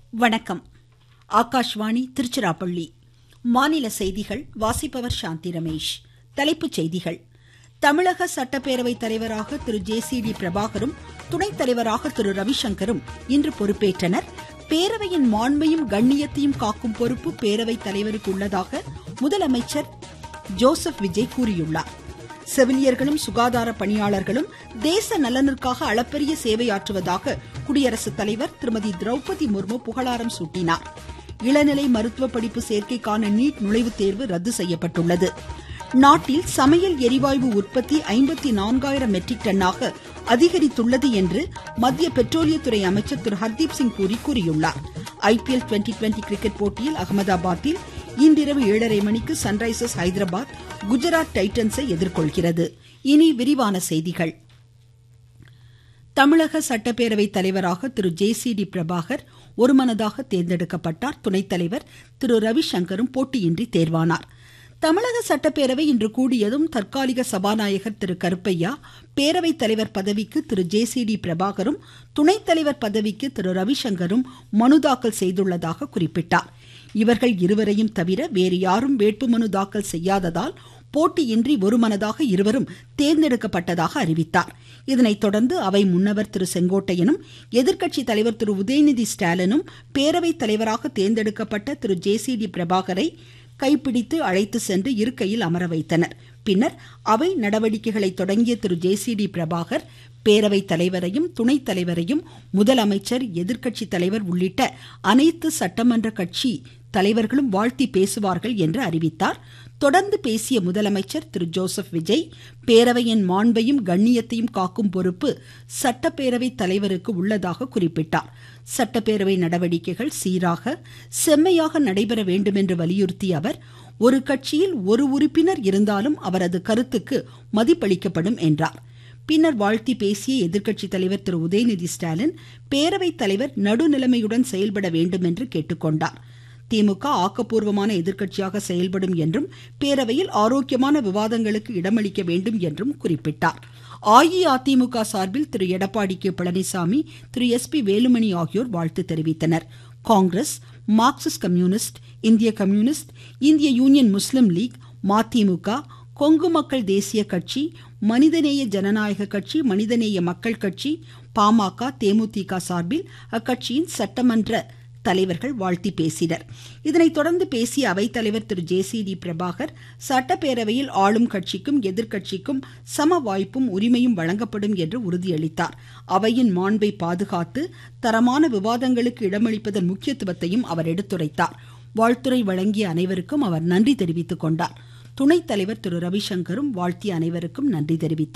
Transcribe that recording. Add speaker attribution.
Speaker 1: வணக்கம். ஆகாஷ்வாணி திருச்சிராப்பள்ளி. மாநில செய்திகள் வாசிப்பவர் சாந்தி ரமேஷ். தலைப்புச் செய்திகள். தமிழக சட்டப்பேரவை தலைவராக திரு ஜே.சி.டி. பிரபாகரும் துணைத் தலைவராக திரு ரவிசங்கரும் இன்று பொறுப்பேற்றனர். பேரவையின் மாண்பையும் கண்ணியத்தையும் காக்கும் பொறுப்பு பேரவைத் தலைவருக்கு உள்ளதாக முதலமைச்சர் ஜோசப் விஜய் கூறியுள்ளார். செவிலியர்களும் சுகாதார பணியாளர்களும் தேச நலனுக்காக அளப்பரிய சேவையாற்றுவதாக குடியரசுத் தலைவர் திருமதி திரௌபதி முர்மு புகழாரம் சூட்டினார். இளநிலை மருத்துவ படிப்பு சேர்க்கைக்கான நீட் நுழைவுத் தேர்வு ரத்து செய்யப்பட்டுள்ளது. நாட்டில் சமையல் எரிவாயு உற்பத்தி 54,000 மெட்ரிக் டன்னாக அதிகரித்துள்ளது என்று மத்திய பெட்ரோலியத்துறை அமைச்சர் திரு ஹர்தீப் சிங் பூரி கூறியுள்ளார். IPL 2020 கிரிக்கெட் போட்டியில் அகமதாபாத்தில் இன்றிரவு 7:30 மணிக்கு சன்ரைசர்ஸ் ஹைதராபாத் குஜராத் டைட்டன்ஸை எதிர்கொள்கிறது. இனி விரிவான செய்திகள். தமிழக சட்டப்பேரவை தலைவராக திரு ஜே.சி.டி. பிரபாகர் ஒருமனதாக தேர்ந்தெடுக்கப்பட்டார். துணைத் தலைவர் திரு ரவிசங்கரும் போட்டியின்றி தேர்வானார். தமிழக சட்டப்பேரவை இன்று கூடியதும் தற்காலிக சபாநாயகர் திரு கருப்பையா, பேரவைத் தலைவர் பதவிக்கு திரு ஜே.சி.டி. பிரபாகரும் துணைத் தலைவர் பதவிக்கு திரு ரவிசங்கரும் மனு தாக்கல் செய்துள்ளதாக குறிப்பிட்டார். இவர்கள் இருவரையும் தவிர வேறு யாரும் வேட்புமனு தாக்கல் செய்யாததால் போட்டியின்றி ஒருமனதாக இருவரும் தேர்ந்தெடுக்கப்பட்டதாக அறிவித்தார். இதனைத் தொடர்ந்து அவை முன்னவர் திரு செங்கோட்டையனும் எதிர்க்கட்சித் தலைவர் திரு உதயநிதி ஸ்டாலினும் பேரவைத் தலைவராக தேர்ந்தெடுக்கப்பட்ட திரு ஜே.சி.டி. பிரபாகரை கைப்பிடித்து அழைத்து சென்று இருக்கையில் அமர வைத்தனர். பின்னர் அவை நடவடிக்கைகளை தொடங்கிய திரு ஜே.சி.டி. பிரபாகர் பேரவைத் தலைவரையும் துணைத் தலைவரையும் முதலமைச்சர், எதிர்க்கட்சித் தலைவர் உள்ளிட்ட அனைத்து சட்டமன்ற கட்சி தலைவர்களும் வாழ்த்தி பேசுவார்கள் என்று அறிவித்தார். தொடர்ந்து பேசிய முதலமைச்சர் திரு ஜோசப் விஜய், பேரவையின் மாண்பையும் கண்ணியத்தையும் காக்கும் பொறுப்பு சட்டப்பேரவை தலைவருக்கு உள்ளதாக குறிப்பிட்டார். சட்டப்பேரவை நடவடிக்கைகள் சீராக செம்மையாக நடைபெற வேண்டும் என்று வலியுறுத்திய அவர், ஒரு கட்சியில் ஒரு உறுப்பினர் இருந்தாலும் அவரது கருத்துக்கு மதிப்பளிக்கப்படும் என்றார். பின்னர் வாழ்த்தி பேசிய எதிர்க்கட்சித் தலைவர் திரு உதயநிதி ஸ்டாலின், பேரவைத் தலைவர் நடுநிலைமையுடன் செயல்பட வேண்டும் என்று கேட்டுக்கொண்டார். திமுக ஆக்கப்பூர்வமான எதிர்க்கட்சியாக செயல்படும் என்றும் பேரவையில் ஆரோக்கியமான விவாதங்களுக்கு இடமளிக்க வேண்டும் என்றும் குறிப்பிட்டார். அஇஅதிமுக சார்பில் திரு எடப்பாடி கே. பழனிசாமி, திரு எஸ்.பி. வேலுமணி ஆகியோர் வாழ்த்து தெரிவித்தனர். காங்கிரஸ், மார்க்சிஸ்ட் கம்யூனிஸ்ட், இந்திய கம்யூனிஸ்ட், இந்திய யூனியன் முஸ்லிம் லீக், மதிமுக, கொங்கு மக்கள் தேசிய கட்சி, மனிதநேய ஜனநாயக கட்சி, மனிதநேய மக்கள் கட்சி, பாமக, தேமுதிக சார்பில் அக்கட்சியின் சட்டமன்ற தலைவர்கள் வாழ்த்தி பேசினர். இதனைத் தொடர்ந்து பேசிய அவைத்தலைவர் திரு ஜே.சி.டி. பிரபாகர், சட்டப்பேரவையில் ஆளும் கட்சிக்கும் எதிர்க்கட்சிக்கும் சம வாய்ப்பும் உரிமையும் வழங்கப்படும் என்று உறுதியளித்தார். அவையின் மாண்பை பாதுகாத்து தரமான விவாதங்களுக்கு இடமளிப்பதன் முக்கியத்துவத்தையும் அவர் எடுத்துரைத்தார். வாழ்த்துரை வழங்கிய அனைவருக்கும் அவர் நன்றி தெரிவித்துக் கொண்டார். துணைத் தலைவர் திரு ரவிசங்கரும் வாழ்த்திய அனைவருக்கும் நன்றி தெரிவித்தார்.